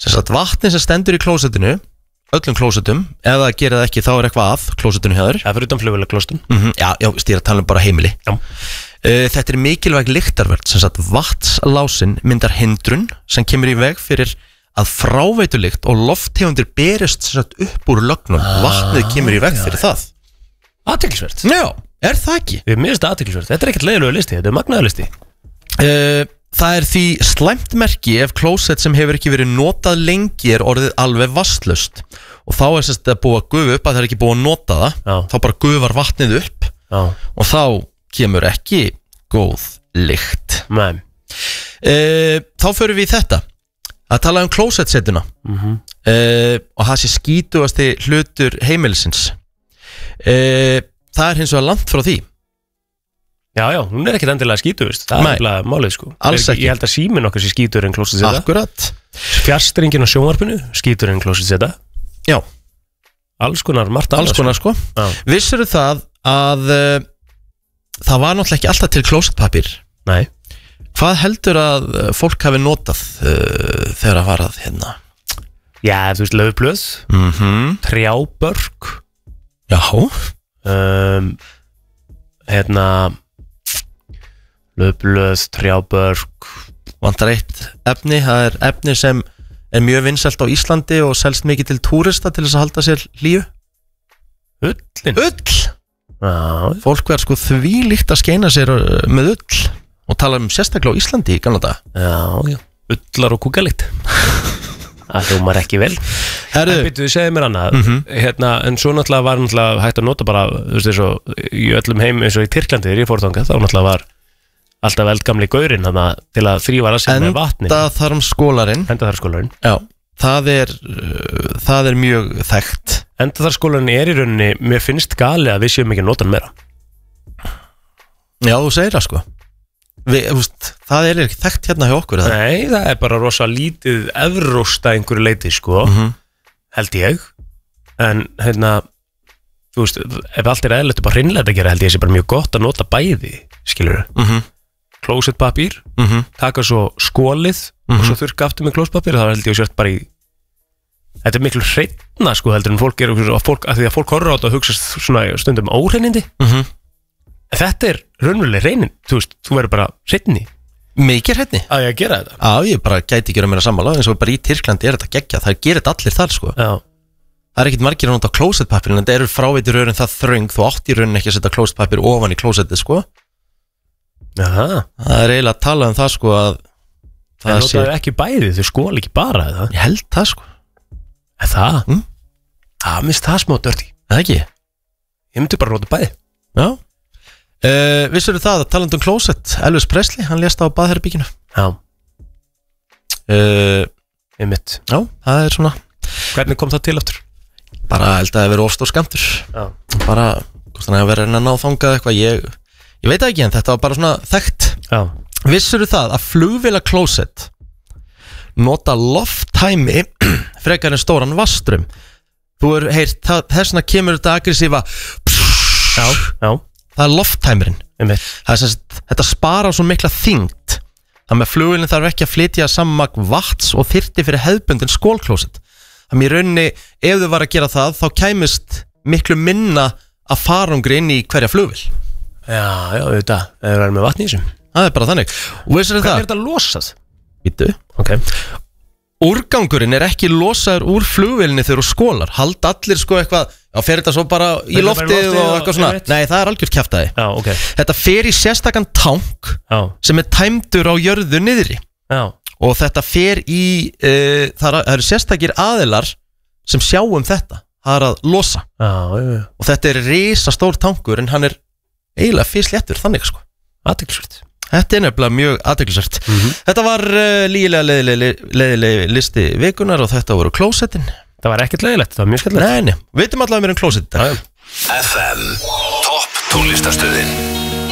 Sem sagt vatni sem stendur í klósettinu, öllum klósettum, ef það gerir það ekki þá eitthvað að klósettinu hjá þér. Það fyrir utan flugvélar klósettum. Já, ég að tala bara heimili. Já. Þetta mikilvæg lyktarverð, sem sagt vatnslásin myndar hindrun sem kemur í veg fyrir að fráveitulykt og lofttegundir berist sem sagt upp úr lögnum. Vatnið kemur í veg fyrir það. Athyglisvert. Já, það ekki? Mér finnst það athyglisvert. Þetta ekkert leiðilegu listi, þetta magnaður listi. Það því slæmt merki ef klósett sem hefur ekki verið notað lengi orðið alveg vatnslaust. Og þá sem sagt búið að gufa upp að það ekki búið að nota það. Já. Þá bara gufar vatnið upp. Já. Og þá kemur ekki góð lykt. Nei. Þá förum við í þetta að tala klósettsetuna. Og það sé skítugasti hlutur heimilisins. Það hins vegar langt frá því. Já, hún ekkert endilega skítugust. Það endilega málið sko. Alls ekki. Ég held að síminn okkar sé skítur en klósettseta. Akkurat. Fjarstringin á sjónvarpinu skítur en klósettseta. Já. Alls konar, margt alls konar sko. Vissirðu það að það var náttúrulega ekki alltaf til klósettpapír? Nei. Hvað heldur að fólk hafi notað þegar það var að hérna? Já, þú veist, laufblöð, trjábörk. Já. Laufblöð, trjábörk. Vantar eitt efni, það efni sem mjög vinsælt á Íslandi og selst mikið til túrista til þess að halda sér hlýju. Ullin. Ull. Já. Fólk verður sko því líkt að skeina sér með ull og tala sérstaklega á Íslandi í gamla daga. Já. Ullar og kúkalikt. Það hljómar ekki vel. Herðu, þú segir mér annað. En svo náttúrulega var hægt að nota bara, þú veist, eins og í öllum heim eins og í Tyrklandi þegar ég fór þangað, þá náttúrulega var alltaf eldgamli gaurinn til að þrífa rassinn með vatni. Endaþarmskólarinn. Já, það er mjög þekkt. Endaþarmskólarinn í rauninni, mér finnst gali að við séum ekki að nota hann meira. Já, þú segir það sko. Það er ekki þekkt hérna hjá okkur. Nei, það er bara rosa lítið evrósta einhverju leiti sko, held ég. En þú veist, ef allt er eðlilegt og bara hreinlega að gera, held ég sé bara mjög gott að nota bæði, skilur klósettpapír, taka svo skólið og svo þurrka aftur með klósettpapír. Það held ég sért bara í þetta er miklu hreinna sko heldur en fólk er að því að fólk horfir á þetta og hugsa svona stundum óhreinindi. Þetta er raunveruleg hreinin, þú veist, þú verður bara hreinni. Mikið hreinni? Að ég að gera þetta? Já, ég bara gæti ekki að mér að sammála, eins og bara í Tyrklandi er þetta geggjað, það gerir þetta allir þar sko. Já. Það er ekkit margir að nota klósettpapír, en þetta eru fráveiturörin það þröng, þú átt í rauninni ekki að setja klósettpapír ofan í klósettið sko. Jaha. Það er eiginlega að tala það sko að það notaðu ekki bæði, þau skóla ekki bara eða? Ég held það sko. Það? Það minnst það smá dirty. Það ekki? Ég myndi bara nota bæði. Já. Vissirðu það að talandi klósett, Elvis Presley, hann lést á baðherberginu. Já. Einmitt. Já, það er svona. Hvernig kom það til aftur? Bara held að það verið ofst og skamtur. Já. Bara, hvort þannig að vera að ná þangað eitthvað, ég veit ekki en þetta var bara svona þekkt. Já. Vissirðu það að flugvélaklósett nota lofttæmi frekar en stóran vatnsstraum? Þú hefur heyrt, þessna kemur þetta aggressífa. Já. Það er lofttæmirinn. Þetta sparar svo mikla þyngd. Þannig að flugvélin þarf ekki að flytja sammagn vatns og þyrfti fyrir hefðbundin skólklósett. Þannig í rauninni, ef þau var að gera það, þá kæmist miklu minna að farangri inn í hverja flugvél. Já, auðvitað. Það er með vatni í þessum. Það er bara þannig. Hvernig er þetta losað? Vítu. Ok. Úrgangurinn er ekki losaður úr flugvélinni þegar þú skólar. Halda allir sko eitthvað, fer þetta svo bara í loftið og eitthvað svona. Nei, það er algjört kjaftaði. Já, ok. Þetta fer í sérstakann tank sem er tæmdur á jörðu niðri. Já. Og þetta fer í, það eru sérstakir aðilar sem sjá þetta. Það er að losa. Já. Og þetta er risastór tankur en hann er eiginlega físléttur þannig sko. Athyglisvert. Þetta er nefnilega mjög athyglisvert. Þetta var lígilega leiðileg listi vikunar og þetta voru klósettin. Það var ekkert leiðilegt, það var mjög skemmtilegt. Nei, við veitum allavega mér klósett. FM Topp tónlistarstöðin.